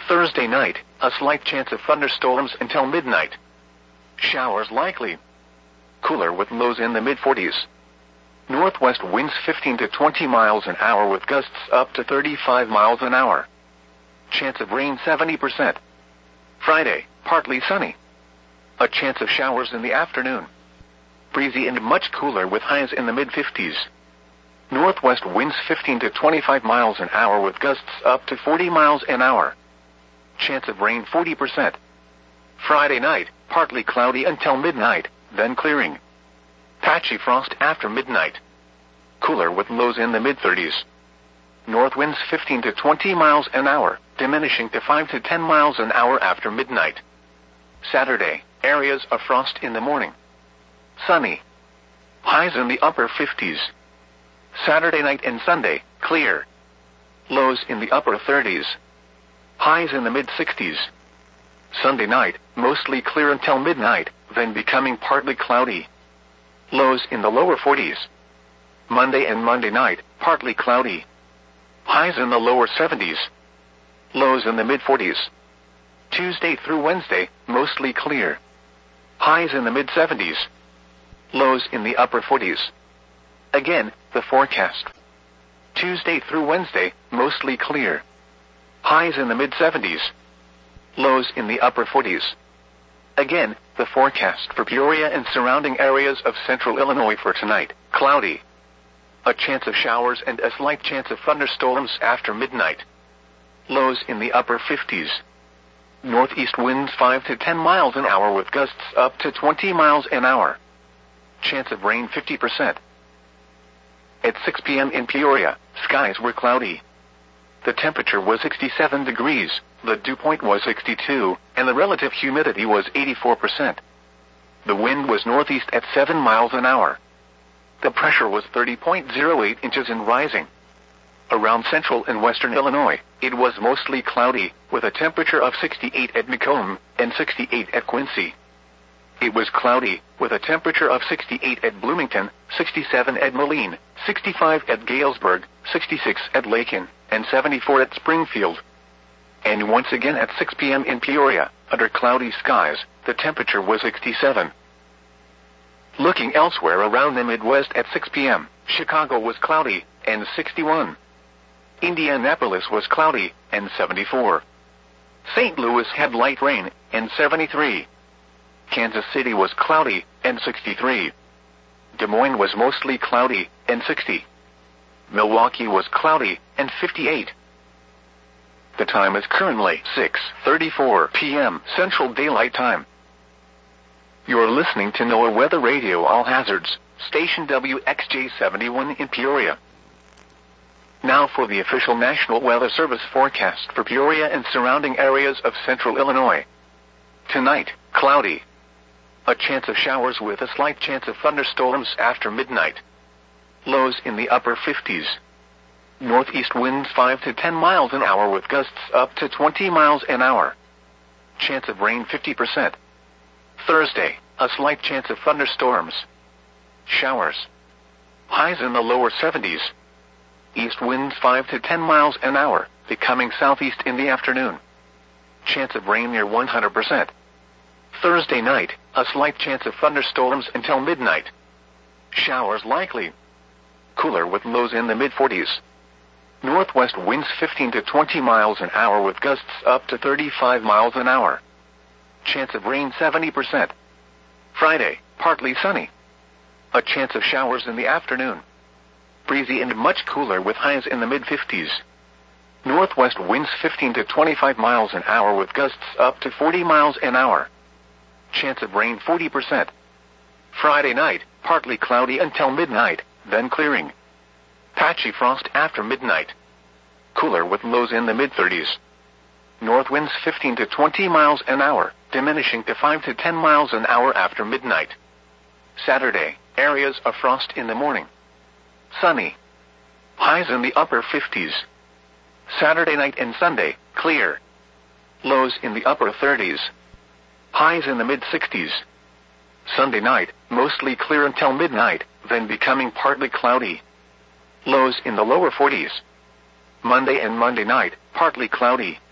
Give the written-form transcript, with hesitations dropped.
Thursday night, a slight chance of thunderstorms until midnight. Showers likely. Cooler with lows in the mid-40s. Northwest winds 15 to 20 miles an hour with gusts up to 35 miles an hour. Chance of rain 70%. Friday, partly sunny. A chance of showers in the afternoon. Breezy and much cooler with highs in the mid-50s. Northwest winds 15 to 25 miles an hour with gusts up to 40 miles an hour. Chance of rain 40%. Friday night, partly cloudy until midnight, then clearing. Patchy frost after midnight. Cooler with lows in the mid-30s. North winds 15 to 20 miles an hour, diminishing to 5 to 10 miles an hour after midnight. Saturday, areas of frost in the morning. Sunny. Highs in the upper 50s. Saturday night and Sunday, clear. Lows in the upper 30s. Highs in the mid-60s. Sunday night, mostly clear until midnight, then becoming partly cloudy. Lows in the lower 40s. Monday and Monday night, partly cloudy. Highs in the lower 70s. Lows in the mid-40s. Tuesday through Wednesday, mostly clear. Highs in the mid-70s. Lows in the upper 40s. Again, the forecast. Tuesday through Wednesday, mostly clear. Highs in the mid-70s. Lows in the upper 40s. Again, the forecast for Peoria and surrounding areas of central Illinois for tonight, cloudy. A chance of showers and a slight chance of thunderstorms after midnight. Lows in the upper 50s. Northeast winds 5 to 10 miles an hour with gusts up to 20 miles an hour. Chance of rain 50%. At 6 p.m. in Peoria, skies were cloudy. The temperature was 67 degrees, the dew point was 62, and the relative humidity was 84%. The wind was northeast at 7 miles an hour. The pressure was 30.08 inches and rising. Around central and western Illinois, it was mostly cloudy, with a temperature of 68 at Macomb and 68 at Quincy. It was cloudy, with a temperature of 68 at Bloomington, 67 at Moline, 65 at Galesburg, 66 at Lakin, and 74 at Springfield. And once again at 6 p.m. in Peoria, under cloudy skies, the temperature was 67. Looking elsewhere around the Midwest at 6 p.m., Chicago was cloudy, and 61. Indianapolis was cloudy, and 74. St. Louis had light rain, and 73. Kansas City was cloudy, and 63. Des Moines was mostly cloudy, and 60. Milwaukee was cloudy, and 58. The time is currently 6:34 p.m. Central Daylight Time. You're listening to NOAA Weather Radio All Hazards, station WXJ71 in Peoria. Now for the official National Weather Service forecast for Peoria and surrounding areas of central Illinois. Tonight, cloudy. A chance of showers with a slight chance of thunderstorms after midnight. Lows in the upper 50s. Northeast winds 5 to 10 miles an hour with gusts up to 20 miles an hour. Chance of rain 50%. Thursday, a slight chance of thunderstorms. Showers. Highs in the lower 70s. East winds 5 to 10 miles an hour, becoming southeast in the afternoon. Chance of rain near 100%. Thursday night, a slight chance of thunderstorms until midnight. Showers likely. Cooler with lows in the mid-40s. Northwest winds 15 to 20 miles an hour with gusts up to 35 miles an hour. Chance of rain 70%. Friday, partly sunny. A chance of showers in the afternoon. Breezy and much cooler with highs in the mid-50s. Northwest winds 15 to 25 miles an hour with gusts up to 40 miles an hour. Chance of rain 40%. Friday night, partly cloudy until midnight, then clearing. Patchy frost after midnight. Cooler with lows in the mid-30s. North winds 15 to 20 miles an hour, diminishing to 5 to 10 miles an hour after midnight. Saturday, areas of frost in the morning. Sunny. Highs in the upper 50s. Saturday night and Sunday, clear. Lows in the upper 30s. Highs in the mid-60s. Sunday night, mostly clear until midnight, then becoming partly cloudy. Lows in the lower 40s. Monday and Monday night, partly cloudy.